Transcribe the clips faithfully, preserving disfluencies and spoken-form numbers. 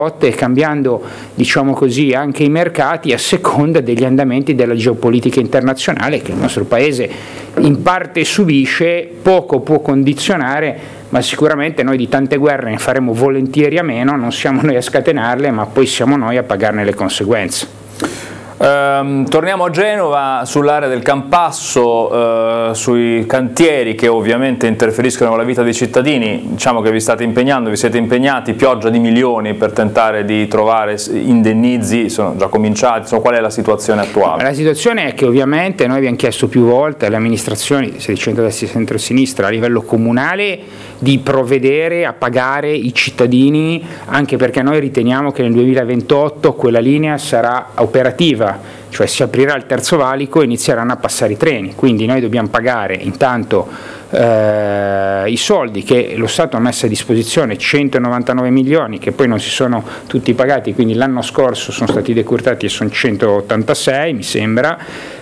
e cambiando, diciamo così, anche i mercati a seconda degli andamenti della geopolitica internazionale che il nostro Paese in parte subisce, poco può condizionare, ma sicuramente noi di tante guerre ne faremo volentieri a meno, non siamo noi a scatenarle, ma poi siamo noi a pagarne le conseguenze. Um, torniamo a Genova, sull'area del Campasso, uh, sui cantieri che ovviamente interferiscono con la vita dei cittadini. Diciamo che vi state impegnando, vi siete impegnati, pioggia di milioni per tentare di trovare indennizi, sono già cominciati, insomma, qual è la situazione attuale? La situazione è che ovviamente noi abbiamo chiesto più volte alle amministrazioni, sia di centrodestra che centrosinistra, a livello comunale, di provvedere a pagare i cittadini, anche perché noi riteniamo che nel duemilaventotto quella linea sarà operativa, cioè si aprirà il terzo valico e inizieranno a passare i treni, quindi noi dobbiamo pagare intanto eh, i soldi che lo Stato ha messo a disposizione, centonovantanove milioni che poi non si sono tutti pagati, quindi l'anno scorso sono stati decurtati e sono centottantasei mi sembra,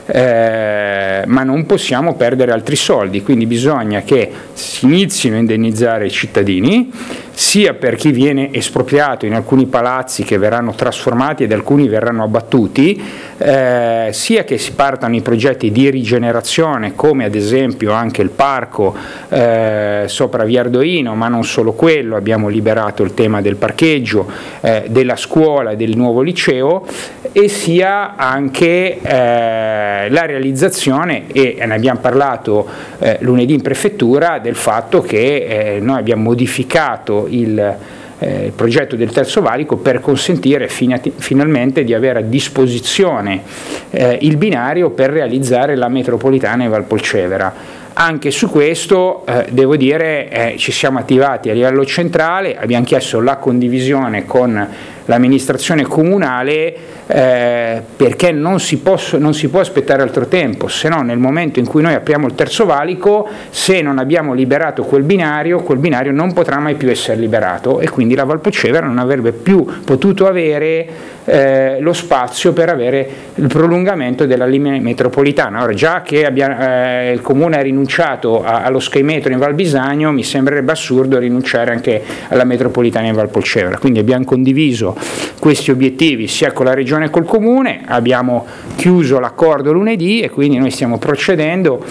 eh, ma non possiamo perdere altri soldi, quindi bisogna che si inizino a indennizzare i cittadini, sia per chi viene espropriato in alcuni palazzi che verranno trasformati ed alcuni verranno abbattuti, eh, sia che si partano i progetti di rigenerazione come ad esempio anche il parco eh, sopra Via Ardoino, ma non solo quello, abbiamo liberato il tema del parcheggio, eh, della scuola e del nuovo liceo, e sia anche eh, la realizzazione, e ne abbiamo parlato eh, lunedì in prefettura, del fatto che eh, noi abbiamo modificato il, eh, il progetto del terzo valico per consentire finati, finalmente di avere a disposizione eh, il binario per realizzare la metropolitana in Valpolcevera. Anche su questo eh, devo dire eh, ci siamo attivati a livello centrale, abbiamo chiesto la condivisione con l'amministrazione comunale eh, perché non si, posso, non si può aspettare altro tempo, se no nel momento in cui noi apriamo il terzo valico, se non abbiamo liberato quel binario, quel binario non potrà mai più essere liberato e quindi la Valpolcevera non avrebbe più potuto avere eh, lo spazio per avere il prolungamento della linea metropolitana. Ora, già che abbia, eh, il Comune ha rinunciato a, allo Sky Metro in Val Bisagno, mi sembrerebbe assurdo rinunciare anche alla metropolitana in Valpolcevera, quindi abbiamo condiviso questi obiettivi sia con la Regione che col Comune, abbiamo chiuso l'accordo lunedì e quindi noi stiamo procedendo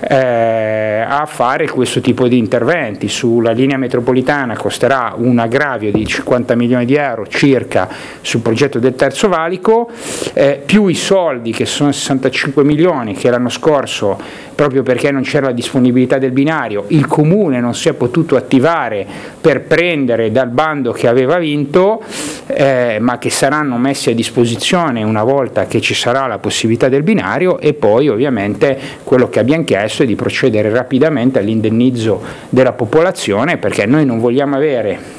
eh, a fare questo tipo di interventi. Sulla linea metropolitana costerà un aggravio di cinquanta milioni di euro circa sul progetto del terzo valico, eh, più i soldi che sono sessantacinque milioni che l'anno scorso, proprio perché non c'era la disponibilità del binario, il Comune non si è potuto attivare per prendere dal bando che aveva vinto, eh, ma che saranno messi a disposizione una volta che ci sarà la possibilità del binario. E poi ovviamente quello che abbiamo chiesto è di procedere rapidamente all'indennizzo della popolazione, perché noi non vogliamo avere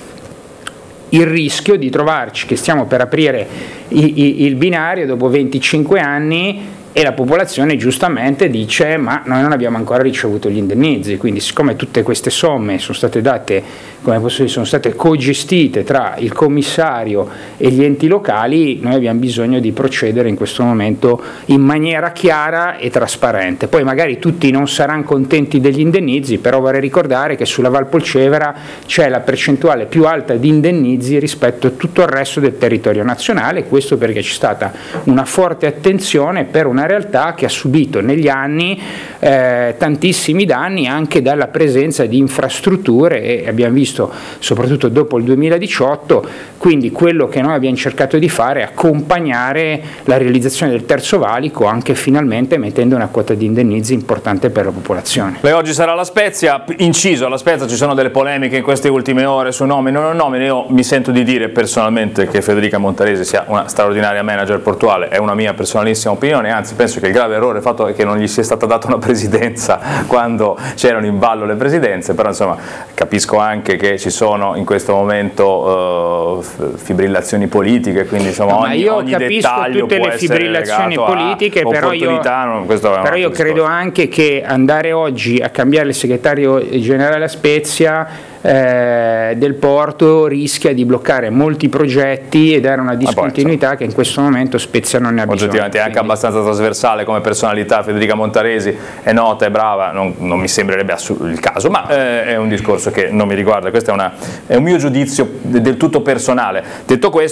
il rischio di trovarci che stiamo per aprire i, i, il binario dopo venticinque anni e la popolazione giustamente dice ma noi non abbiamo ancora ricevuto gli indennizi. Quindi siccome tutte queste somme sono state date, come posso dire, sono state cogestite tra il commissario e gli enti locali, noi abbiamo bisogno di procedere in questo momento in maniera chiara e trasparente. Poi magari tutti non saranno contenti degli indennizi, però vorrei ricordare che sulla Valpolcevera c'è la percentuale più alta di indennizi rispetto a tutto il resto del territorio nazionale, questo perché c'è stata una forte attenzione per una realtà che ha subito negli anni eh, tantissimi danni anche dalla presenza di infrastrutture, e abbiamo visto soprattutto dopo il duemiladiciotto, quindi quello che noi abbiamo cercato di fare è accompagnare la realizzazione del terzo valico anche finalmente mettendo una quota di indennizi importante per la popolazione. Lei oggi sarà alla Spezia, inciso alla Spezia ci sono delle polemiche in queste ultime ore su nomine o non nomine. Io mi sento di dire personalmente che Federica Montaresi sia una straordinaria manager portuale, è una mia personalissima opinione, anzi penso che il grave errore fatto è che non gli sia stata data una presidenza quando c'erano in ballo le presidenze, però insomma capisco anche che ci sono in questo momento uh, fibrillazioni politiche, quindi insomma no, ogni, io ogni capisco dettaglio tutte può le fibrillazioni politiche, però io, non, però io credo anche che andare oggi a cambiare il segretario generale a Spezia Eh, del porto rischia di bloccare molti progetti ed era una discontinuità poi, che in questo momento Spezia non ne ha bisogno. Oggettivamente è anche abbastanza trasversale come personalità, Federica Montaresi è nota, è brava, non, non mi sembrerebbe il caso, ma eh, è un discorso che non mi riguarda, questo è, una, è un mio giudizio del tutto personale. Detto questo,